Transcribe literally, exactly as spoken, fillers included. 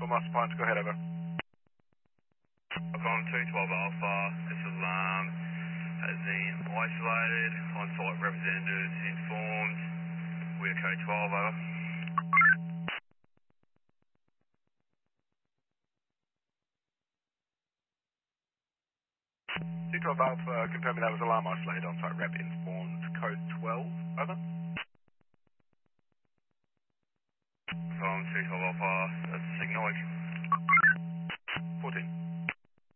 Four Master Pines, go ahead, over. I've gone two twelve Alpha. This alarm has been isolated. On-site representatives informed. We're code twelve, over. two twelve Alpha, confirming that was alarm isolated on-site rep informed code twelve, over.